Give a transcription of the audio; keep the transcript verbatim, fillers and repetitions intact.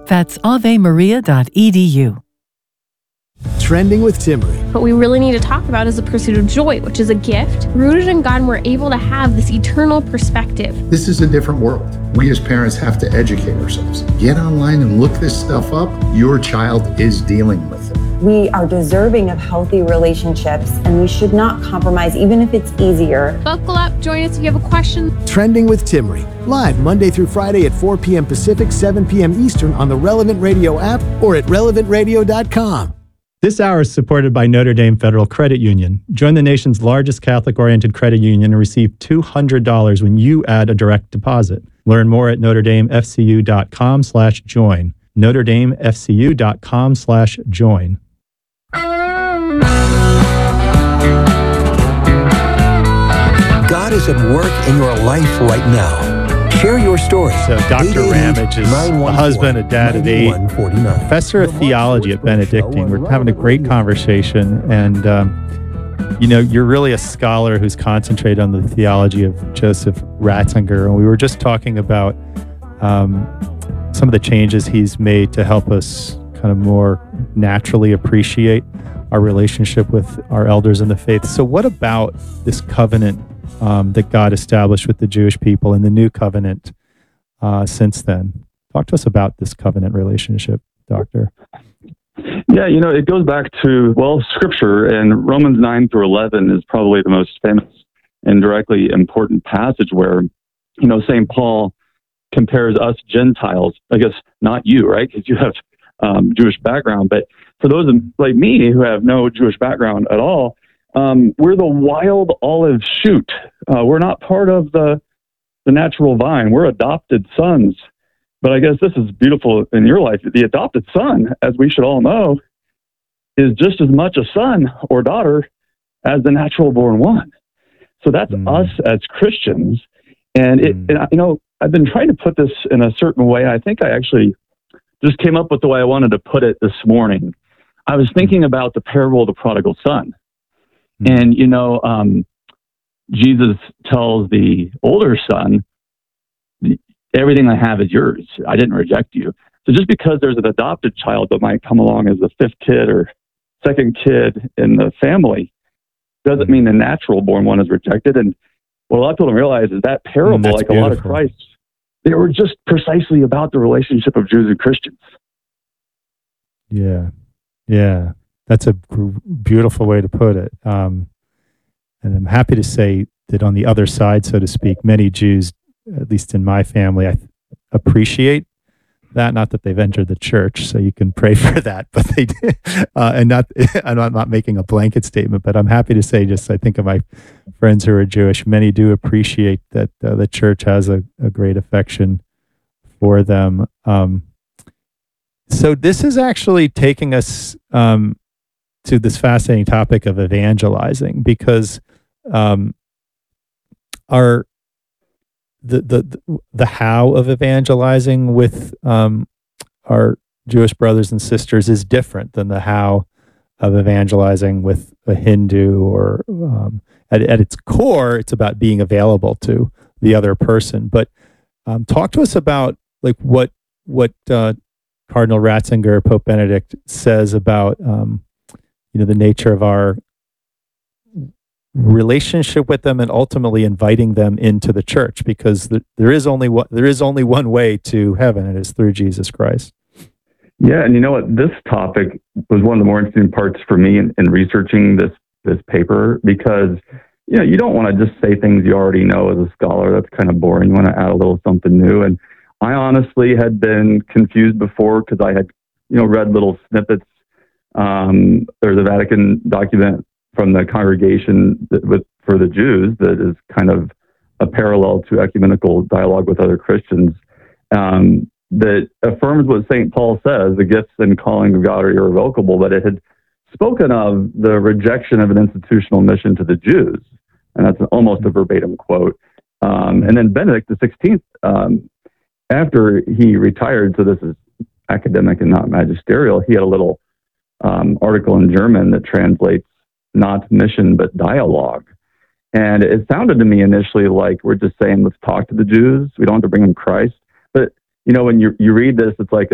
That's ave maria dot e d u. Trending with Timmery. What we really need to talk about is the pursuit of joy, which is a gift rooted in God, and we're able to have this eternal perspective. This is a different world. We as parents have to educate ourselves. Get online and look this stuff up. Your child is dealing with it. We are deserving of healthy relationships, and we should not compromise, even if it's easier. Buckle up, join us if you have a question. Trending with Timmery. Live Monday through Friday at four p.m. Pacific, seven p.m. Eastern on the Relevant Radio app or at relevant radio dot com. This hour is supported by Notre Dame Federal Credit Union. Join the nation's largest Catholic-oriented credit union and receive two hundred dollars when you add a direct deposit. Learn more at notre dame f c u dot com slash join. notre dame f c u dot com slash join. God is at work in your life right now. Share your story. So Doctor Ramage is a husband, a dad of eight, professor of theology at Benedictine. We're having a great conversation, and um, you know, you're really a scholar who's concentrated on the theology of Joseph Ratzinger, and we were just talking about um, some of the changes he's made to help us kind of more naturally appreciate our relationship with our elders in the faith. So what about this covenant Um, that God established with the Jewish people in the new covenant uh, since then? Talk to us about this covenant relationship, Doctor. Yeah, you know, it goes back to, well, Scripture, and Romans nine through eleven is probably the most famous and directly important passage where, you know, Saint Paul compares us Gentiles, I guess not you, right, because you have um, Jewish background, but for those like me who have no Jewish background at all, Um, we're the wild olive shoot. Uh, we're not part of the the natural vine. We're adopted sons. But I guess this is beautiful in your life. The adopted son, as we should all know, is just as much a son or daughter as the natural born one. So that's mm. us as Christians. And, it, mm. and, you know, I've been trying to put this in a certain way. I think I actually just came up with the way I wanted to put it this morning. I was thinking about the parable of the prodigal son. And, you know, um, Jesus tells the older son, everything I have is yours. I didn't reject you. So just because there's an adopted child that might come along as the fifth kid or second kid in the family doesn't mean the natural born one is rejected. And what a lot of people don't realize is that parable, like beautiful. A lot of Christ, they were just precisely about the relationship of Jews and Christians. Yeah. Yeah. That's a beautiful way to put it. Um, and I'm happy to say that on the other side, so to speak, many Jews, at least in my family, I th- appreciate that. Not that they've entered the church, so you can pray for that, but they did. Uh, and not, I'm not, not making a blanket statement, but I'm happy to say, just I think of my friends who are Jewish, many do appreciate that uh, the church has a, a great affection for them. Um, so this is actually taking us um, to this fascinating topic of evangelizing, because um, our the, the the how of evangelizing with um, our Jewish brothers and sisters is different than the how of evangelizing with a Hindu, or um, at, at its core, it's about being available to the other person. But um, talk to us about like what what uh, Cardinal Ratzinger, Pope Benedict, says about um, you know, the nature of our relationship with them, and ultimately inviting them into the church, because the, there is only one, there is only one way to heaven, and it is through Jesus Christ. Yeah, and you know what? This topic was one of the more interesting parts for me in, in researching this this paper, because you know you don't want to just say things you already know as a scholar. That's kind of boring. You want to add a little something new. And I honestly had been confused before, because I had you know read little snippets. Um, there's a Vatican document from the congregation that, with, for the Jews that is kind of a parallel to ecumenical dialogue with other Christians um, that affirms what Saint Paul says, the gifts and calling of God are irrevocable, but it had spoken of the rejection of an institutional mission to the Jews. And that's almost a verbatim quote. Um, and then Benedict the sixteenth, um, after he retired, so this is academic and not magisterial, he had a little Um, article in German that translates not mission but dialogue. And it sounded to me initially like we're just saying, let's talk to the Jews. We don't have to bring them Christ. But, you know, when you, you read this, it's like